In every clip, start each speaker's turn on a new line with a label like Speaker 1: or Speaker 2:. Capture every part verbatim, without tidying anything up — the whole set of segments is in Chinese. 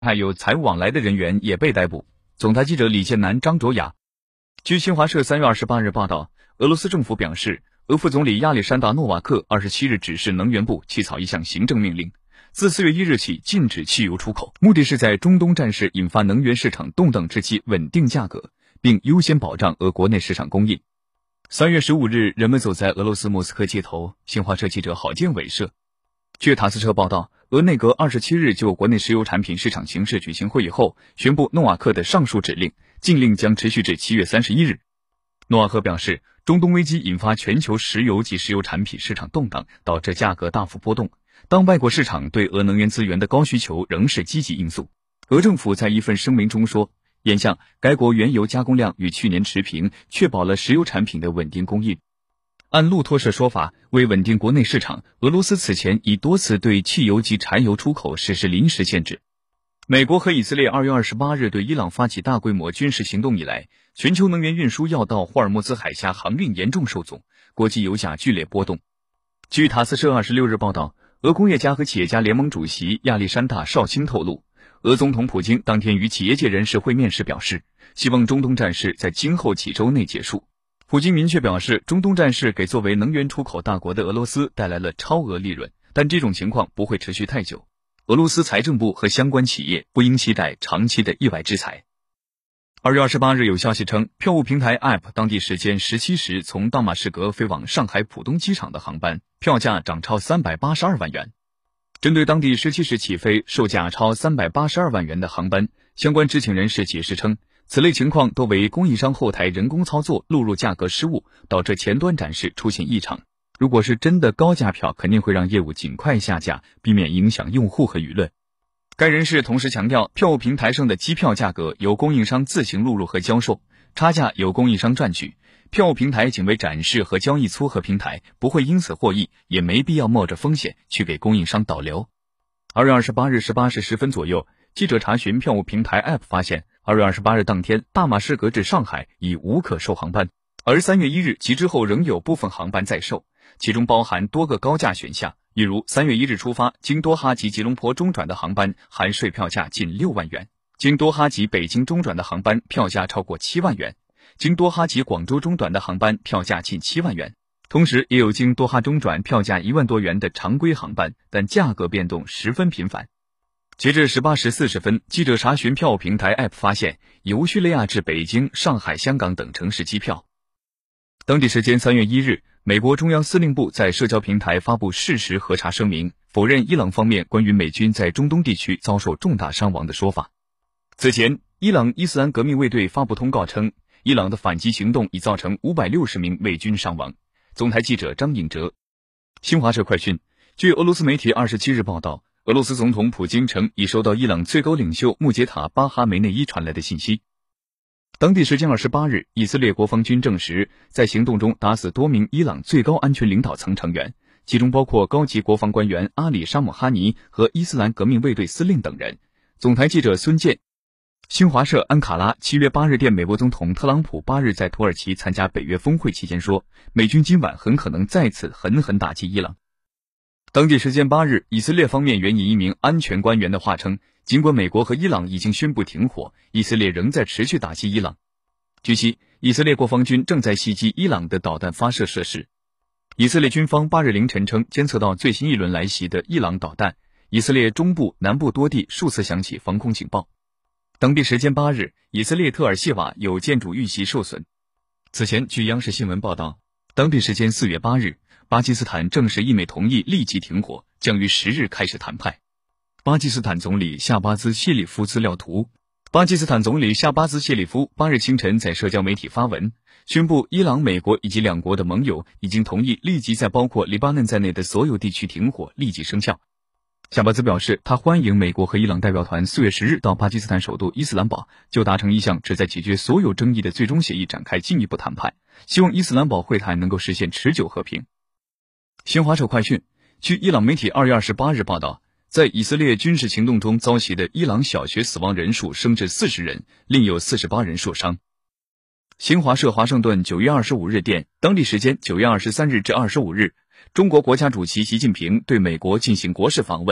Speaker 1: 还有财务往来的人员也被逮捕。总台记者李建南、张卓雅。据新华社三月二十八日报道，俄罗斯政府表示，俄副总理亚历山大·诺瓦克二十七日指示能源部起草一项行政命令，自四月一日起禁止汽油出口，目的是在中东战事引发能源市场动荡之期稳定价格，并优先保障俄国内市场供应。三月十五日，人们走在俄罗斯莫斯科街头，新华社记者郝建伟摄。据塔斯社报道，俄内阁二十七日就国内石油产品市场形势举行会议后，宣布诺瓦克的上述指令，禁令将持续至七月三十一日。诺瓦克表示，中东危机引发全球石油及石油产品市场动荡，导致价格大幅波动。当外国市场对俄能源资源的高需求仍是积极因素。俄政府在一份声明中说，眼下该国原油加工量与去年持平，确保了石油产品的稳定供应。按路透社说法，为稳定国内市场，俄罗斯此前已多次对汽油及柴油出口实施临时限制。美国和以色列二月二十八日对伊朗发起大规模军事行动以来，全球能源运输要道霍尔木兹海峡航运严重受阻，国际油价剧烈波动。据塔斯社二十六日报道，俄工业家和企业家联盟主席亚历山大·绍钦透露，俄总统普京当天与企业界人士会面时表示，希望中东战事在今后几周内结束。普京明确表示，中东战事给作为能源出口大国的俄罗斯带来了超额利润，但这种情况不会持续太久。俄罗斯财政部和相关企业不应期待长期的意外制裁。二月二十八日有消息称，票务平台 App 当地时间十七时从大马士革飞往上海浦东机场的航班票价涨超三百八十二万元。针对当地十七时起飞、售价超三百八十二万元的航班，相关知情人士解释称，此类情况多为供应商后台人工操作录入价格失误，导致前端展示出现异常。如果是真的高价票，肯定会让业务尽快下架，避免影响用户和舆论。该人士同时强调，票务平台上的机票价格由供应商自行录入和交售，差价由供应商赚取，票务平台仅为展示和交易撮合平台，不会因此获益，也没必要冒着风险去给供应商导流。二月二十八日十八时十分左右，记者查询票务平台 App 发现，二月二十八日当天，大马士革至上海已无可售航班，而三月一日及之后仍有部分航班在售，其中包含多个高价选项，例如三月一日出发经多哈及吉隆坡中转的航班含税票价近六万元，经多哈及北京中转的航班票价超过七万元，经多哈及广州中转的航班票价近七万元。同时也有经多哈中转票价一万多元的常规航班，但价格变动十分频繁。截至十八时四十分，记者查询票务平台 App 发现，由叙利亚至北京、上海、香港等城市机票。当地时间三月一日，美国中央司令部在社交平台发布事实核查声明，否认伊朗方面关于美军在中东地区遭受重大伤亡的说法。此前，伊朗伊斯兰革命卫队发布通告称，伊朗的反击行动已造成五百六十名美军伤亡。总台记者张颖哲。新华社快讯，据俄罗斯媒体二十七日报道，俄罗斯总统普京称已收到伊朗最高领袖穆杰塔·巴哈梅内伊传来的信息。当地时间二十八日，以色列国防军证实，在行动中打死多名伊朗最高安全领导层成员，其中包括高级国防官员阿里·沙姆哈尼和伊斯兰革命卫队司令等人。总台记者孙健。新华社安卡拉七月八日电美国总统特朗普八日在土耳其参加北约峰会期间说，美军今晚很可能再次狠狠打击伊朗。当地时间八日，以色列方面援引一名安全官员的话称，尽管美国和伊朗已经宣布停火，以色列仍在持续打击伊朗。据悉，以色列国防军正在袭击伊朗的导弹发射设施。以色列军方八日凌晨称，监测到最新一轮来袭的伊朗导弹，以色列中部、南部多地数次响起防空警报。当地时间八日，以色列特尔西瓦有建筑遇袭受损。此前，据央视新闻报道，当地时间四月八日，巴基斯坦正式意美同意立即停火，将于十日开始谈判。巴基斯坦总理夏巴兹·谢里夫资料图。巴基斯坦总理夏巴兹·谢里夫八日清晨在社交媒体发文，宣布伊朗、美国以及两国的盟友已经同意立即在包括黎巴嫩在内的所有地区停火，立即生效。夏巴兹表示，他欢迎美国和伊朗代表团四月十日到巴基斯坦首都伊斯兰堡，就达成一项旨在解决所有争议的最终协议展开进一步谈判，希望伊斯兰堡会谈能够实现持久和平。新华社快讯，据伊朗媒体二月二十八日报道，在以色列军事行动中遭袭的伊朗小学死亡人数升至四十人，另有四十八人受伤。新华社华盛顿九月二十五日电，当地时间九月二十三日至二十五日，中国国家主席习近平对美国进行国事访问。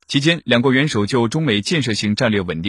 Speaker 1: 期间，两国元首就中美建设性战略稳定